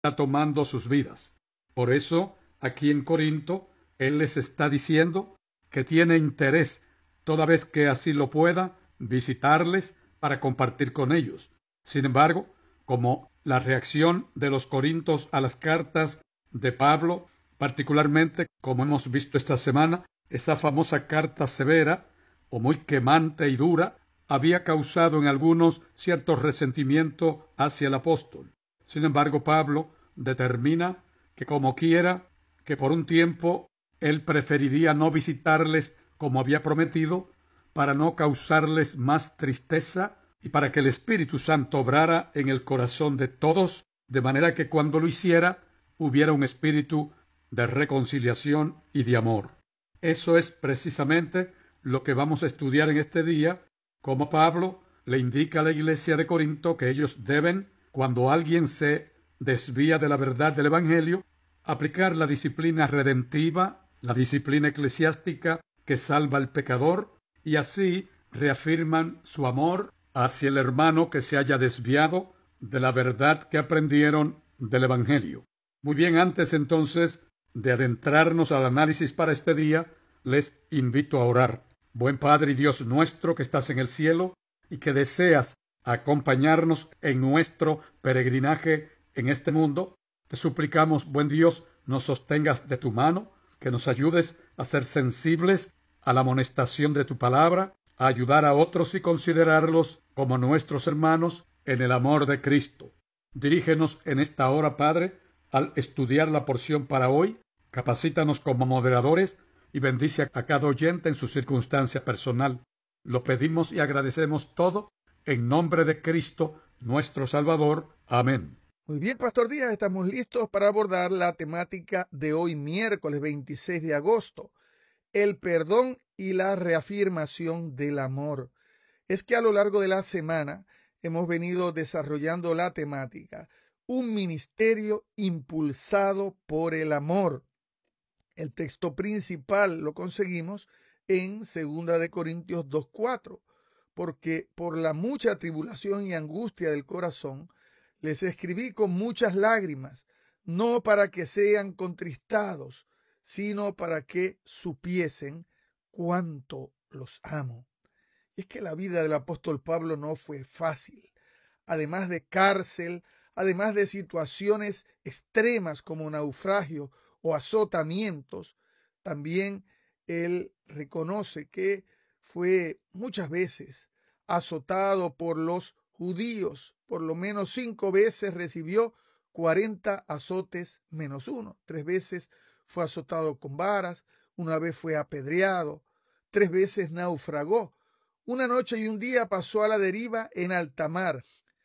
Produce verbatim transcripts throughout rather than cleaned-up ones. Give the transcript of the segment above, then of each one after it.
está tomando sus vidas. Por eso, aquí en Corinto, él les está diciendo que tiene interés, toda vez que así lo pueda, visitarles para compartir con ellos. Sin embargo, como la reacción de los corintios a las cartas de Pablo, particularmente, como hemos visto esta semana, esa famosa carta severa o muy quemante y dura, había causado en algunos cierto resentimiento hacia el apóstol. Sin embargo, Pablo determina que como quiera, que por un tiempo él preferiría no visitarles como había prometido, para no causarles más tristeza y para que el Espíritu Santo obrara en el corazón de todos, de manera que cuando lo hiciera hubiera un espíritu de reconciliación y de amor. Eso es precisamente lo que vamos a estudiar en este día, como Pablo le indica a la iglesia de Corinto que ellos deben, cuando alguien se desvía de la verdad del Evangelio, aplicar la disciplina redentiva, la disciplina eclesiástica que salva al pecador, y así reafirman su amor hacia el hermano que se haya desviado de la verdad que aprendieron del Evangelio. Muy bien, antes entonces de adentrarnos al análisis para este día, les invito a orar. Buen Padre y Dios nuestro que estás en el cielo y que deseas acompañarnos en nuestro peregrinaje en este mundo, te suplicamos, buen Dios, nos sostengas de tu mano, que nos ayudes a ser sensibles a la amonestación de tu palabra, a ayudar a otros y considerarlos como nuestros hermanos en el amor de Cristo. Dirígenos en esta hora, Padre, al estudiar la porción para hoy, capacítanos como moderadores y bendice a cada oyente en su circunstancia personal. Lo pedimos y agradecemos todo en nombre de Cristo, nuestro Salvador. Amén. Muy bien, Pastor Díaz, estamos listos para abordar la temática de hoy, miércoles veintiséis de agosto, el perdón y la reafirmación del amor. Es que a lo largo de la semana hemos venido desarrollando la temática, un ministerio impulsado por el amor. El texto principal lo conseguimos en segunda de Corintios dos cuatro, porque por la mucha tribulación y angustia del corazón les escribí con muchas lágrimas, no para que sean contristados, sino para que supiesen cuánto los amo. Y es que la vida del apóstol Pablo no fue fácil. Además de cárcel, además de situaciones extremas como naufragio o azotamientos, también él reconoce que fue muchas veces azotado por los judíos. Por lo menos cinco veces recibió cuarenta azotes menos uno. Tres veces fue azotado con varas, una vez fue apedreado, tres veces naufragó. Una noche y un día pasó a la deriva en alta mar.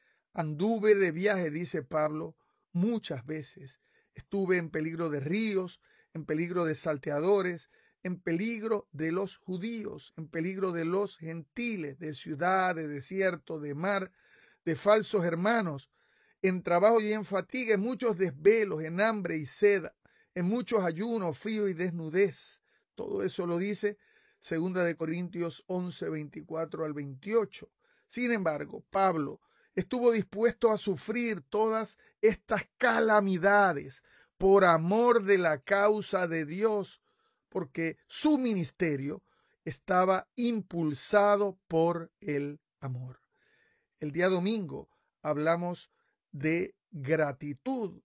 Anduve de viaje, dice Pablo, muchas veces. Estuve en peligro de ríos, en peligro de salteadores, en peligro de los judíos, en peligro de los gentiles, de ciudad, de desierto, de mar, de falsos hermanos, en trabajo y en fatiga, en muchos desvelos, en hambre y sed, en muchos ayunos, frío y desnudez. Todo eso lo dice segunda de Corintios once, veinticuatro al veintiocho. Sin embargo, Pablo estuvo dispuesto a sufrir todas estas calamidades por amor de la causa de Dios, porque su ministerio estaba impulsado por el amor. El día domingo hablamos de gratitud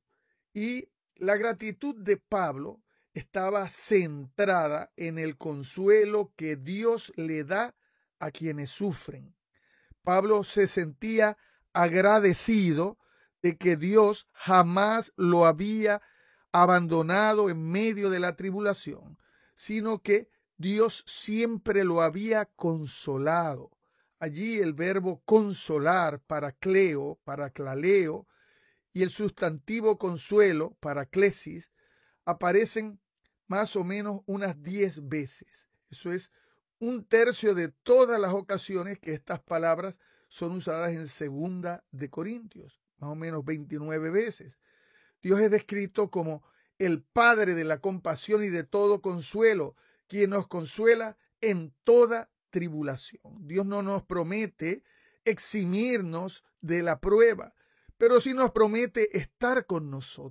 y la gratitud de Pablo estaba centrada en el consuelo que Dios le da a quienes sufren. Pablo se sentía agradecido de que Dios jamás lo había abandonado en medio de la tribulación, sino que Dios siempre lo había consolado. Allí el verbo consolar, paracleo, paraclaleo, y el sustantivo consuelo, paraclesis, aparecen más o menos unas diez veces. Eso es un tercio de todas las ocasiones que estas palabras son usadas en segunda de Corintios, más o menos veintinueve veces. Dios es descrito como el Padre de la compasión y de todo consuelo, quien nos consuela en toda tribulación. Dios no nos promete eximirnos de la prueba, pero sí nos promete estar con nosotros.